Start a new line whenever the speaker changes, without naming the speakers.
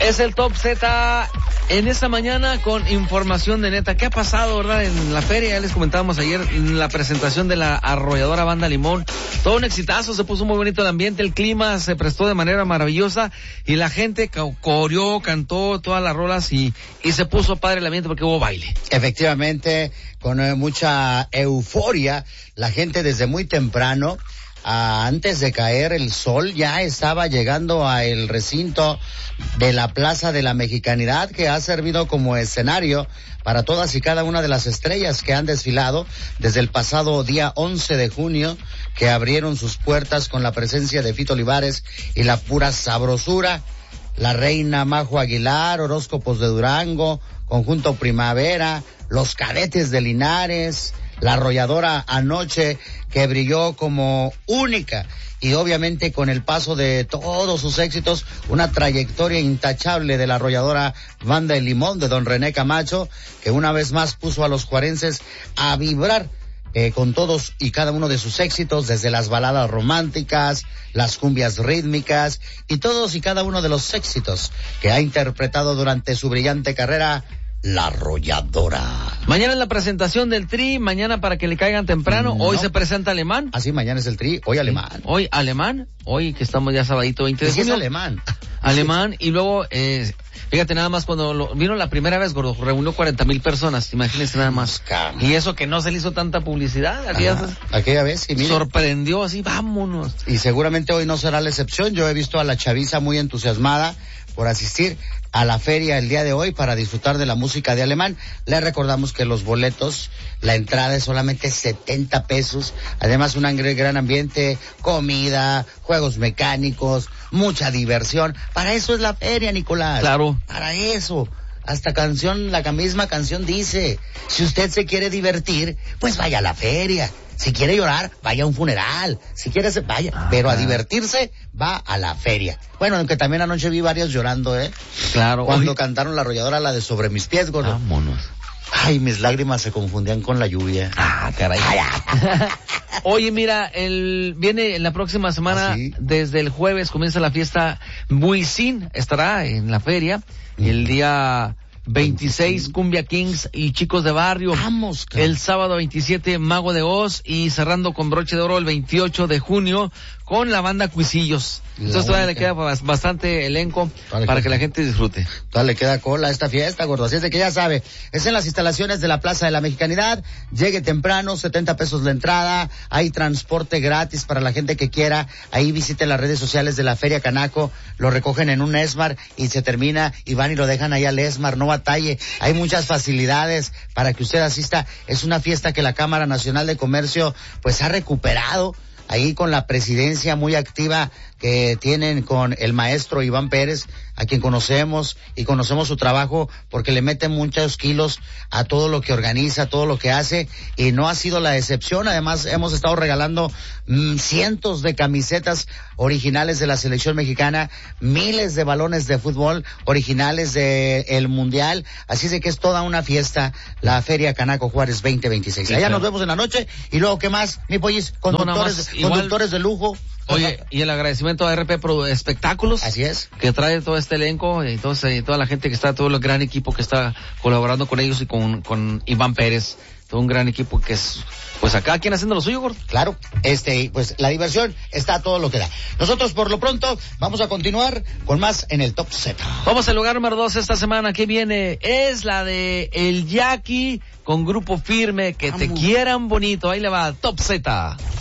Es el Top Z en esta mañana con información de neta. ¿Qué ha pasado, verdad, en la feria? Ya les comentábamos ayer en la presentación de la arrolladora Banda Limón. Todo un exitazo, se puso muy bonito el ambiente, el clima se prestó de manera maravillosa y la gente coreó, cantó todas las rolas y se puso padre el ambiente porque hubo baile.
Efectivamente, con mucha euforia, la gente desde muy temprano, antes de caer el sol, ya estaba llegando a el recinto de la Plaza de la Mexicanidad, que ha servido como escenario para todas y cada una de las estrellas que han desfilado desde el pasado día 11 de junio, que abrieron sus puertas con la presencia de Fito Olivares y la pura sabrosura, la reina Majo Aguilar, Horóscopos de Durango, Conjunto Primavera, los Cadetes de Linares, la arrolladora Anoche, que brilló como única, y obviamente con el paso de todos sus éxitos, una trayectoria intachable de la arrolladora Banda El Limón de don René Camacho, que una vez más puso a los juarenses a vibrar con todos y cada uno de sus éxitos, desde las baladas románticas, las cumbias rítmicas y todos y cada uno de los éxitos que ha interpretado durante su brillante carrera la arrolladora.
Mañana es la presentación del Tri, mañana para que le caigan temprano. Hoy se presenta Alemán.
Así, mañana es el Tri, hoy Alemán.
Hoy Alemán, hoy que estamos ya sabadito 20 de junio.
Sí, es Alemán.
Alemán, y luego, fíjate nada más, cuando vino la primera vez, gordo, reunió 40,000 personas, imagínense nada más. Y eso que no se le hizo tanta publicidad.
Aquella vez, sí, mire.
Sorprendió así, vámonos.
Y seguramente hoy no será la excepción. Yo he visto a la chaviza muy entusiasmada por asistir a la feria el día de hoy para disfrutar de la música de Alemán. Les recordamos que los boletos, la entrada es solamente 70 pesos. Además, un gran ambiente, comida, juegos mecánicos, mucha diversión. Para eso es la feria, Nicolás.
Claro.
Para eso. Hasta la misma canción dice, si usted se quiere divertir, pues vaya a la feria. Si quiere llorar, vaya a un funeral. Si quiere, vaya. Pero a divertirse, va a la feria. Bueno, aunque también anoche vi varios llorando,
Claro.
Cuando cantaron la arrolladora, la de Sobre Mis Pies, gordo.
Vámonos.
Ay, mis lágrimas se confundían con la lluvia.
Caray. Oye, mira, viene en la próxima semana, desde el jueves comienza la fiesta Muisín, estará en la feria, el día 26 Cumbia Kings y Chicos de Barrio.
Vamos, cara.
El sábado 27 Mago de Oz, y cerrando con broche de oro el 28 de junio con la banda Cuisillos. Entonces todavía le queda bastante elenco para que la gente disfrute.
Todavía le queda cola a esta fiesta, gordo. Así es de que ya sabe, es en las instalaciones de la Plaza de la Mexicanidad. Llegue temprano, 70 pesos la entrada. Hay transporte gratis para la gente que quiera. Ahí visite las redes sociales de la Feria Canaco. Lo recogen en un Esmar y se termina y van y lo dejan ahí al Esmar. No batalle. Hay muchas facilidades para que usted asista. Es una fiesta que la Cámara Nacional de Comercio pues ha recuperado, ahí con la presidencia muy activa que tienen con el maestro Iván Pérez, a quien conocemos y conocemos su trabajo porque le mete muchos kilos a todo lo que organiza, a todo lo que hace, y no ha sido la excepción. Además, hemos estado regalando cientos de camisetas originales de la selección mexicana, miles de balones de fútbol originales del Mundial, así es de que es toda una fiesta la Feria Canaco Juárez 2026. Allá nos vemos en la noche, y luego, ¿qué más, mi pollis? Conductores de lujo.
Oye, y el agradecimiento a RP Pro Espectáculos.
Así es.
Que trae todo este elenco, y entonces toda la gente que está, todo el gran equipo que está colaborando con ellos, y con Iván Pérez, todo un gran equipo que es, pues acá quien haciendo lo suyo, gordo.
Claro, pues la diversión está a todo lo que da. Nosotros por lo pronto vamos a continuar con más en el Top Z.
Vamos al lugar número 2 esta semana. ¿Qué viene? Es la de El Jackie con Grupo Firme, que te quieran bonito. Ahí le va, Top Z.